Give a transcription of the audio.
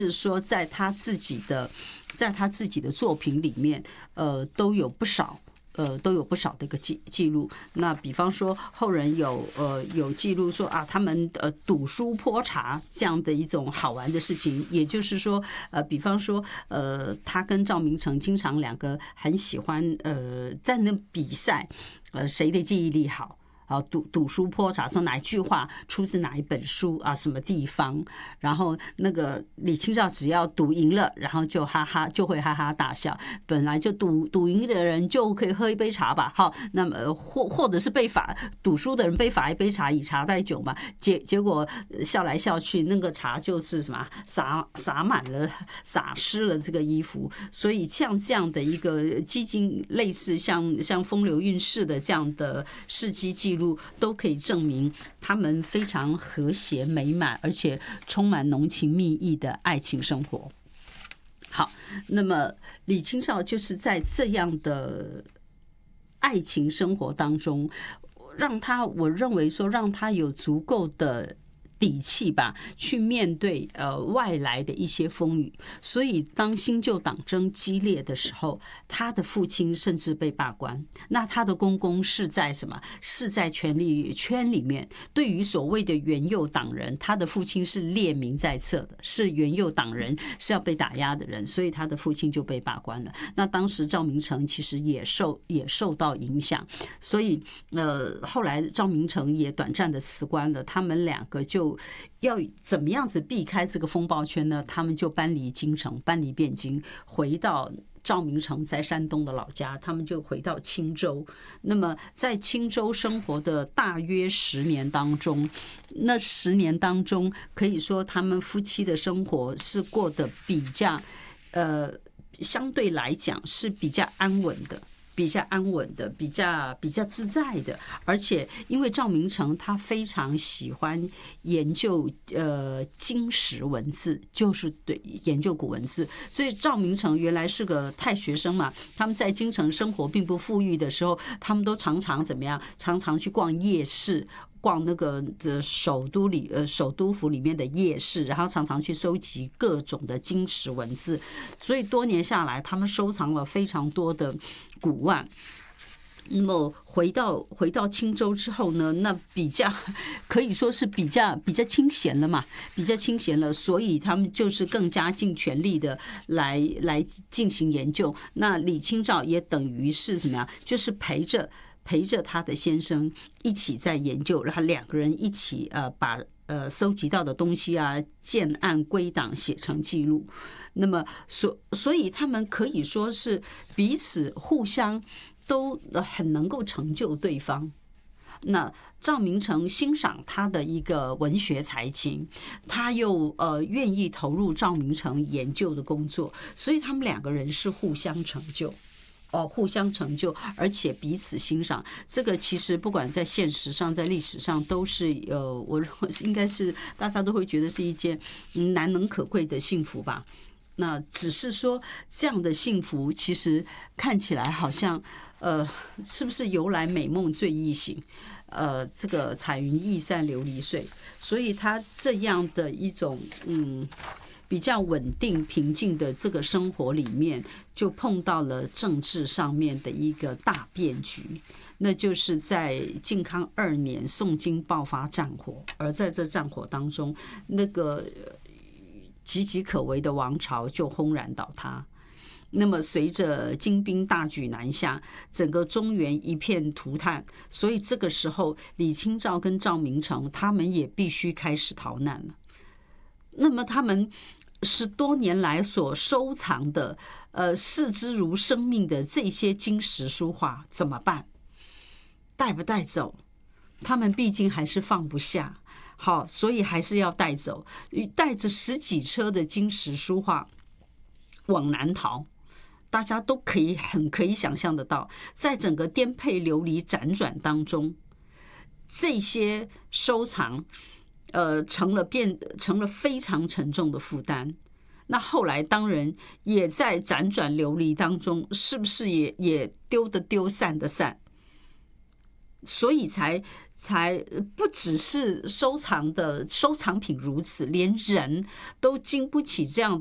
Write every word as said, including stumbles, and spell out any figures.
是说在他自己的在他自己的作品里面，呃，都有不少。呃，都有不少的一个记记录。那比方说，后人有呃有记录说啊，他们呃赌书泼茶这样的一种好玩的事情。也就是说，呃，比方说，呃，他跟赵明诚经常两个很喜欢呃在那比赛，呃，谁的记忆力好。啊，赌赌书泼茶，说哪一句话出自哪一本书啊，什么地方？然后那个李清照只要赌赢了，然后就哈哈就会哈哈大笑。本来就赌赌赢的人就可以喝一杯茶吧，好，那么或或者是被罚赌输的人被罚一杯茶，以茶代酒嘛。结结果笑来笑去，那个茶就是什么洒洒满了，洒湿了这个衣服。所以像这样的一个几近类似像像风流韵事的这样的事迹记录。都可以证明他们非常和谐美满，而且充满浓情蜜意的爱情生活。好，那么李清照就是在这样的爱情生活当中，让他我认为说让他有足够的底气吧，去面对呃外来的一些风雨。所以当新旧党争激烈的时候，他的父亲甚至被罢官。那他的公公是在什么？是在权力圈里面。对于所谓的元佑党人，他的父亲是列名在册的，是元佑党人，是要被打压的人，所以他的父亲就被罢官了。那当时赵明诚其实也受也受到影响，所以呃后来赵明诚也短暂的辞官了，他们两个就。要怎么样子避开这个风暴圈呢？他们就搬离京城，搬离汴京，回到赵明诚在山东的老家，他们就回到青州。那么在青州生活的大约十年当中，那十年当中，可以说他们夫妻的生活是过得比较，呃，相对来讲是比较安稳的。比较安稳的，比较比较自在的，而且因为赵明诚他非常喜欢研究呃经史文字，就是对研究古文字，所以赵明诚原来是个太学生嘛，他们在京城生活并不富裕的时候，他们都常常怎么样？常常去逛夜市。逛那个的首都里呃首都府里面的夜市，然后常常去收集各种的经史文字，所以多年下来，他们收藏了非常多的古玩。那么回到回到青州之后呢，那比较可以说是比较比较清闲了嘛，比较清闲了，所以他们就是更加尽全力的来来进行研究。那李清照也等于是什么呀？就是陪着。陪着他的先生一起在研究，然后两个人一起呃把呃搜集到的东西啊建案归档写成记录。那么所所以他们可以说是彼此互相都很能够成就对方。那赵明诚欣赏他的一个文学才情，他又呃愿意投入赵明诚研究的工作，所以他们两个人是互相成就。哦，互相成就，而且彼此欣赏，这个其实不管在现实上，在历史上都是呃，我认为应该是大家都会觉得是一件难能可贵的幸福吧。那只是说这样的幸福，其实看起来好像呃，是不是由来美梦醉意醒？呃，这个彩云易散琉璃碎，所以他这样的一种嗯。比较稳定平静的这个生活里面，就碰到了政治上面的一个大变局，那就是在靖康二年宋金爆发战火，而在这战火当中，那个岌岌可危的王朝就轰然倒塌。那么随着金兵大举南下，整个中原一片涂炭，所以这个时候李清照跟赵明诚他们也必须开始逃难了。那么他们十多年来所收藏的呃视之如生命的这些经史书画怎么办？带不带走？他们毕竟还是放不下，好，所以还是要带走，带着十几车的经史书画往南逃。大家都可以很可以想象得到，在整个颠沛流离辗转当中，这些收藏呃，成了变成了非常沉重的负担。那后来当然也在辗转流离当中，是不是也也丢的丢散的散？所以才才不只是收藏的收藏品如此，连人都经不起这样